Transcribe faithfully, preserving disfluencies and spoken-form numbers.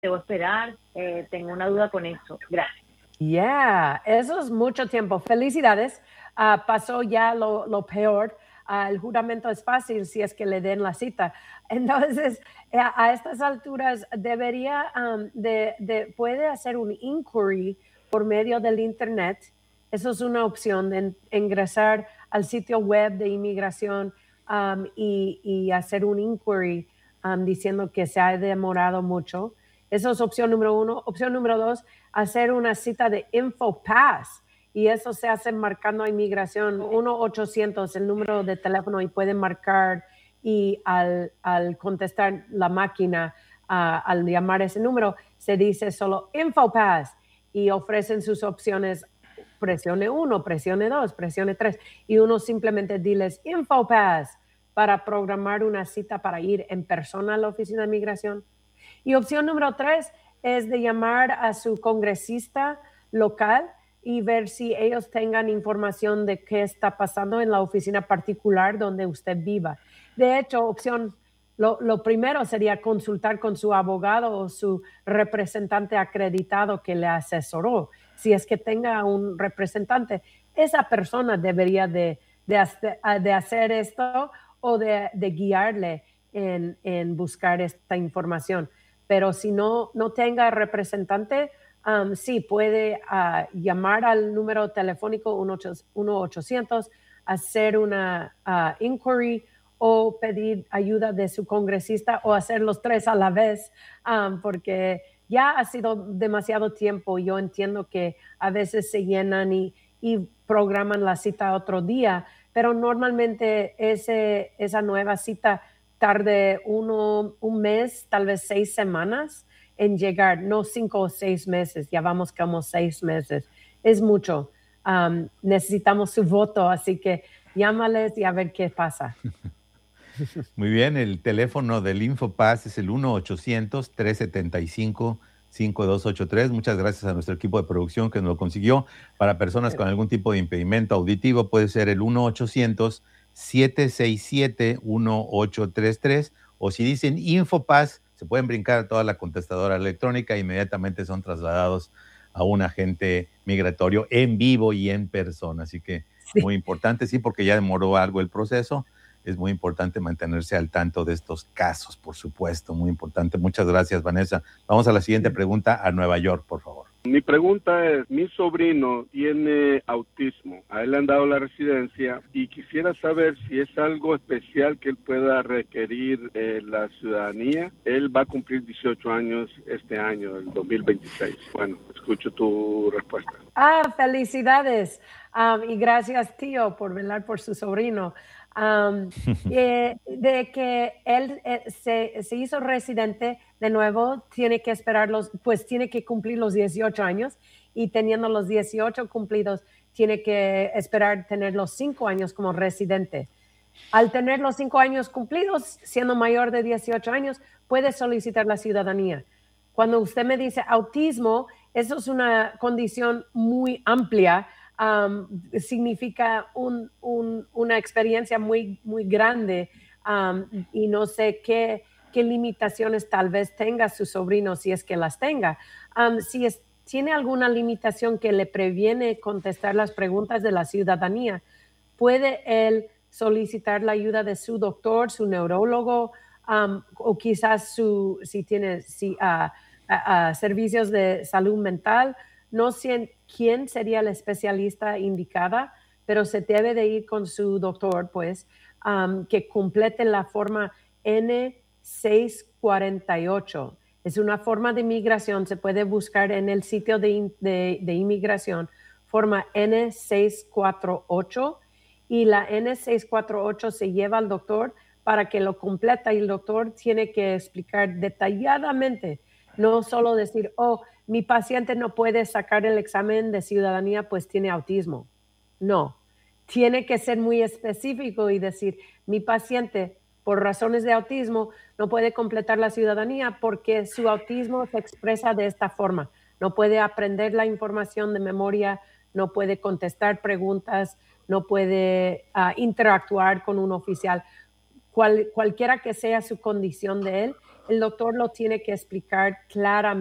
debo esperar, eh, tengo una duda con eso. Gracias. Yeah, eso es mucho tiempo. Felicidades. Ah, pasó ya lo, lo peor. Ah, el juramento es fácil si es que le den la cita. Entonces, a, a estas alturas debería, um, de, de- puede hacer un inquiry por medio del Internet. Eso es una opción de en- ingresar al sitio web de inmigración um, y, y hacer un inquiry um, diciendo que se ha demorado mucho. Eso es opción número uno. Opción número dos, hacer una cita de InfoPass. Y eso se hace marcando a inmigración uno ochocientos, el número de teléfono, y pueden marcar y al, al contestar la máquina, uh, al llamar ese número, se dice solo InfoPass y ofrecen sus opciones. Presione uno, presione dos, presione tres y uno simplemente diles InfoPass para programar una cita para ir en persona a la oficina de inmigración. Y opción número tres es de llamar a su congresista local y ver si ellos tengan información de qué está pasando en la oficina particular donde usted viva. De hecho, opción, lo, lo primero sería consultar con su abogado o su representante acreditado que le asesoró. Si es que tenga un representante, esa persona debería de, de, hacer, de hacer esto o de, de guiarle en, en buscar esta información. Pero si no, no tenga representante, um, sí puede uh, llamar al número telefónico uno ochocientos, hacer una uh, inquiry o pedir ayuda de su congresista o hacer los tres a la vez, um, porque ya ha sido demasiado tiempo. Yo entiendo que a veces se llenan y, y programan la cita otro día, pero normalmente ese, esa nueva cita tarde uno, un mes, tal vez seis semanas en llegar, no cinco o seis meses, ya vamos como seis meses. Es mucho. Um, necesitamos su voto, así que llámales y a ver qué pasa. Muy bien, el teléfono del InfoPass es el uno ochocientos, trescientos setenta y cinco, cincuenta y dos ochenta y tres. Muchas gracias a nuestro equipo de producción que nos lo consiguió. Para personas con algún tipo de impedimento auditivo puede ser el uno ochocientos, siete seis siete, uno ocho tres tres, o si dicen InfoPass, se pueden brincar a toda la contestadora electrónica e inmediatamente son trasladados a un agente migratorio en vivo y en persona. Así que Sí. muy importante, sí, porque ya demoró algo el proceso. Es muy importante mantenerse al tanto de estos casos, por supuesto, muy importante. Muchas gracias, Vanessa. Vamos a la siguiente pregunta, a Nueva York, por favor. Mi pregunta es, mi sobrino tiene autismo, a él le han dado la residencia y quisiera saber si es algo especial que él pueda requerir eh, la ciudadanía. Él va a cumplir dieciocho años este año, el dos mil veintiséis. Bueno, escucho tu respuesta. Ah, felicidades. Um, y gracias, tío, por velar por su sobrino. Um, eh, de que él eh, se, se hizo residente de nuevo, tiene que esperar los, pues tiene que cumplir los dieciocho años y teniendo los dieciocho cumplidos, tiene que esperar tener los cinco años como residente. Al tener los cinco años cumplidos, siendo mayor de dieciocho años, puede solicitar la ciudadanía. Cuando usted me dice autismo, eso es una condición muy amplia. Um, significa un, un, una experiencia muy, muy grande um, y no sé qué, qué limitaciones tal vez tenga su sobrino, si es que las tenga. Um, si es, tiene alguna limitación que le previene contestar las preguntas de la ciudadanía, puede él solicitar la ayuda de su doctor, su neurólogo, um, o quizás su, si tiene si, uh, uh, uh, servicios de salud mental. No sé quién sería la especialista indicada, pero se debe de ir con su doctor, pues, um, que complete la forma N seiscientos cuarenta y ocho. Es una forma de inmigración, se puede buscar en el sitio de, de, de inmigración, forma N seiscientos cuarenta y ocho, y la N seiscientos cuarenta y ocho se lleva al doctor para que lo completa y el doctor tiene que explicar detalladamente, no solo decir, oh, mi paciente no puede sacar el examen de ciudadanía, pues tiene autismo. No, tiene que ser muy específico y decir, mi paciente, por razones de autismo, no puede completar la ciudadanía porque su autismo se expresa de esta forma. No puede aprender la información de memoria, no puede contestar preguntas, no puede uh, interactuar con un oficial. Cual, cualquiera que sea su condición de él, el doctor lo tiene que explicar claramente